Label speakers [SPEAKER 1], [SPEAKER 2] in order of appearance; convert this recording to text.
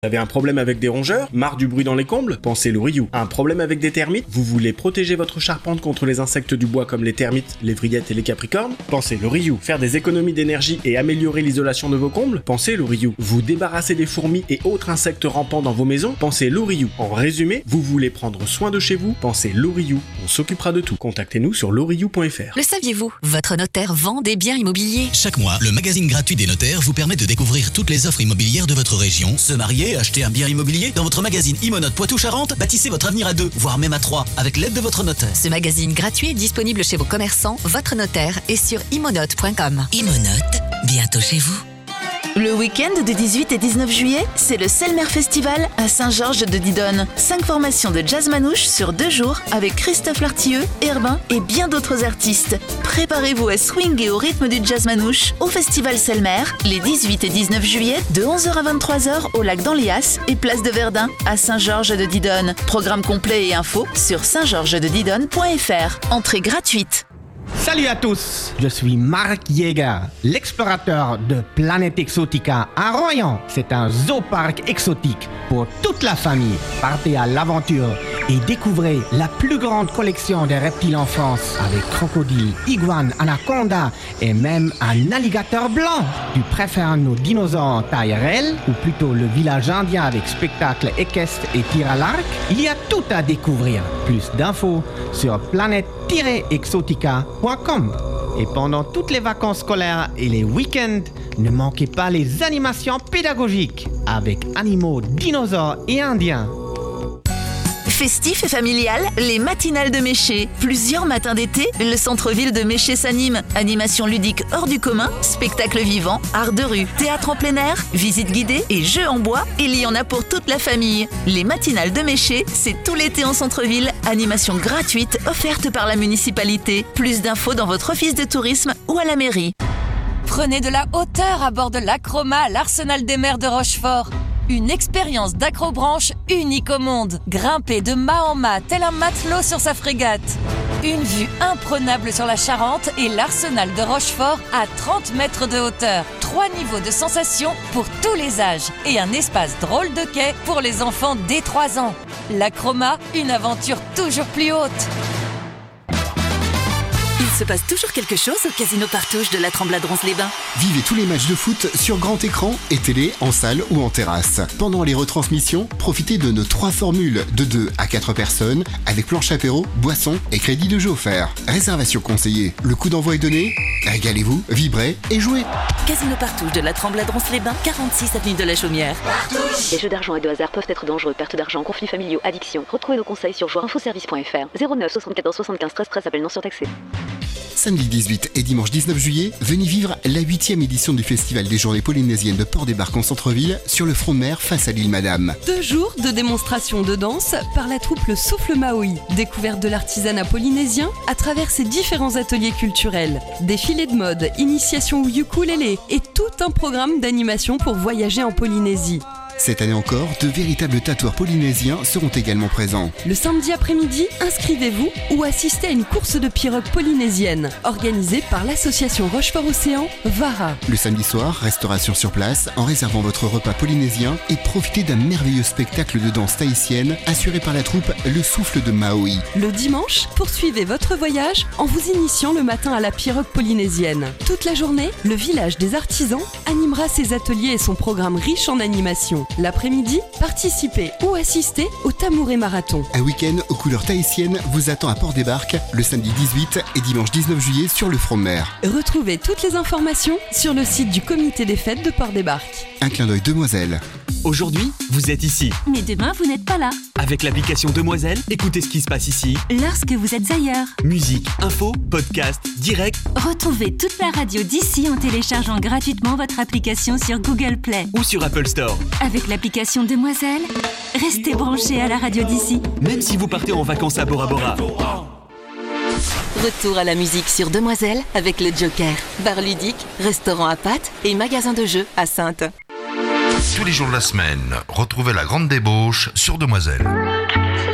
[SPEAKER 1] Vous avez un problème avec des rongeurs? Marre du bruit dans les combles? Pensez Loriou. Un problème avec des termites? Vous voulez protéger votre charpente contre les insectes du bois comme les termites, les vrillettes et les capricornes? Pensez Loriou. Faire des économies d'énergie et améliorer l'isolation de vos combles? Pensez Loriou. Vous débarrasser des fourmis et autres insectes rampants dans vos maisons? Pensez Loriou. En résumé, vous voulez prendre soin de chez vous? Pensez Loriou. On s'occupera de tout. Contactez-nous sur loriou.fr.
[SPEAKER 2] Le saviez-vous? Votre notaire vend des biens immobiliers.
[SPEAKER 3] Chaque mois, le magazine gratuit des notaires vous permet de découvrir toutes les offres immobilières de votre région. Se marier, acheter un bien immobilier? Dans votre magazine Imonote Poitou-Charentes, bâtissez votre avenir à 2, voire même à 3, avec l'aide de votre notaire.
[SPEAKER 2] Ce magazine gratuit est disponible chez vos commerçants, votre notaire et sur imonote.com.
[SPEAKER 3] Imonote, bientôt chez vous.
[SPEAKER 4] Le week-end du 18 et 19 juillet, c'est le Selmer Festival à Saint-Georges de Didonne. 5 formations de jazz manouche sur 2 jours avec Christophe Lartilleux, Herbin et bien d'autres artistes. Préparez-vous à swinguer au rythme du jazz manouche au Festival Selmer les 18 et 19 juillet de 11h à 23h au lac d'Anlias et place de Verdun à Saint-Georges de Didonne. Programme complet et info sur saintgeorgesdedidonne.fr. Entrée gratuite.
[SPEAKER 5] Salut à tous, je suis Marc Jäger, l'explorateur de Planète Exotica à Royan. C'est un zooparc exotique pour toute la famille. Partez à l'aventure et découvrez la plus grande collection de reptiles en France avec crocodiles, iguanes, anacondas et même un alligator blanc. Tu préfères nos dinosaures en taille réelle ou plutôt le village indien avec spectacle équestre et tir à l'arc? Il y a tout à découvrir. Plus d'infos sur planète-exotica.com. Et pendant toutes les vacances scolaires et les week-ends, ne manquez pas les animations pédagogiques avec animaux, dinosaures et indiens.
[SPEAKER 4] Festif et familial, les matinales de Méché. Plusieurs matins d'été, le centre-ville de Méché s'anime. Animation ludique hors du commun, spectacle vivant, art de rue, théâtre en plein air, visite guidée et jeux en bois. Il y en a pour toute la famille. Les matinales de Méché, c'est tout l'été en centre-ville. Animation gratuite offerte par la municipalité. Plus d'infos dans votre office de tourisme ou à la mairie.
[SPEAKER 6] Prenez de la hauteur à bord de l'Acroma à l'Arsenal des mers de Rochefort. Une expérience d'acrobranche unique au monde. Grimper de mât en mât tel un matelot sur sa frégate. Une vue imprenable sur la Charente et l'Arsenal de Rochefort à 30 mètres de hauteur. 3 niveaux de sensations pour tous les âges. Et un espace drôle de quai pour les enfants dès 3 ans. L'Acroma, une aventure toujours plus haute.
[SPEAKER 4] Il se passe toujours quelque chose au Casino Partouche de la Tremblade-Ronce-les-Bains.
[SPEAKER 7] Vivez tous les matchs de foot sur grand écran et télé, en salle ou en terrasse. Pendant les retransmissions, profitez de nos 3 formules de 2 à 4 personnes avec planche apéro, boissons et crédit de jeu offert. Réservation conseillée. Le coup d'envoi est donné. Régalez-vous, vibrez et jouez.
[SPEAKER 4] Casino Partouche de la Tremblade-Ronce-les-Bains, 46 avenue de la Chaumière.
[SPEAKER 8] Les jeux d'argent et de hasard peuvent être dangereux. Perte d'argent, conflits familiaux, addiction. Retrouvez nos conseils sur joueurinfoservice.fr. 09 74 75 13 13, appel non surtaxé.
[SPEAKER 7] Samedi 18 et dimanche 19 juillet, venez vivre la 8e édition du Festival des Journées Polynésiennes de Port-des-Barques en centre-ville, sur le front de mer face à l'île Madame.
[SPEAKER 9] 2 jours de démonstration de danse par la troupe Le Souffle Maui. Découverte de l'artisanat polynésien à travers ses différents ateliers culturels. Défilé de mode, initiation au ukulélé et tout un programme d'animation pour voyager en Polynésie.
[SPEAKER 7] Cette année encore, de véritables tatoueurs polynésiens seront également présents.
[SPEAKER 9] Le samedi après-midi, inscrivez-vous ou assistez à une course de pirogue polynésienne organisée par l'association Rochefort-Océan, VARA.
[SPEAKER 7] Le samedi soir, restauration sur place en réservant votre repas polynésien et profitez d'un merveilleux spectacle de danse tahitienne assuré par la troupe Le Souffle de Maui.
[SPEAKER 9] Le dimanche, poursuivez votre voyage en vous initiant le matin à la pirogue polynésienne. Toute la journée, le village des artisans animera ses ateliers et son programme riche en animation. L'après-midi, participez ou assistez au Tamouré Marathon.
[SPEAKER 7] Un week-end aux couleurs tahitiennes vous attend à Port-des-Barques le samedi 18 et dimanche 19 juillet sur le front de mer.
[SPEAKER 9] Retrouvez toutes les informations sur le site du comité des fêtes de Port-des-Barques.
[SPEAKER 7] Un clin d'œil Demoiselle.
[SPEAKER 10] Aujourd'hui, vous êtes ici.
[SPEAKER 11] Mais demain, vous n'êtes pas là.
[SPEAKER 10] Avec l'application Demoiselle, écoutez ce qui se passe ici.
[SPEAKER 11] Lorsque vous êtes ailleurs.
[SPEAKER 10] Musique, info, podcast, direct.
[SPEAKER 11] Retrouvez toute la radio d'ici en téléchargeant gratuitement votre application sur Google Play.
[SPEAKER 10] Ou sur Apple Store.
[SPEAKER 11] Avec l'application Demoiselle, restez branchés à la radio d'ici.
[SPEAKER 10] Même si vous partez en vacances à Bora Bora.
[SPEAKER 2] Retour à la musique sur Demoiselle avec le Joker. Bar ludique, restaurant à pâtes et magasin de jeux à Saintes.
[SPEAKER 12] Tous les jours de la semaine, retrouvez la grande débauche sur Demoiselle.